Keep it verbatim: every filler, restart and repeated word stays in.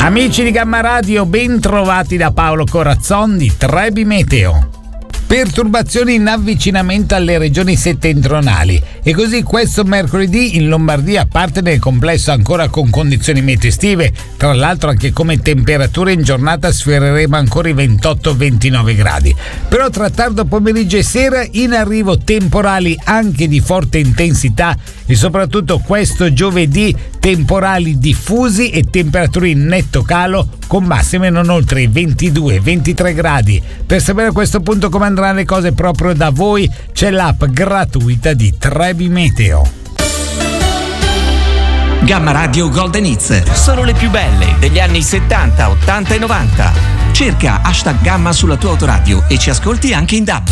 Amici di Gamma Radio, ben trovati da Paolo Corazzon di Trebi Meteo. Perturbazioni in avvicinamento alle regioni settentrionali e così questo mercoledì in Lombardia parte nel complesso ancora con condizioni meteo estive, tra l'altro anche come temperature in giornata sfioreremo ancora i ventotto ventinove gradi, però tra tardo pomeriggio e sera in arrivo temporali anche di forte intensità e soprattutto questo giovedì temporali diffusi e temperature in netto calo con massime non oltre i ventidue ventitré gradi. Per sapere a questo punto come andranno le cose proprio da voi c'è l'app gratuita di Trebi Meteo. Gamma Radio Golden Hits, sono le più belle degli anni settanta, ottanta e novanta. Cerca hashtag Gamma sulla tua autoradio e ci ascolti anche in D A B.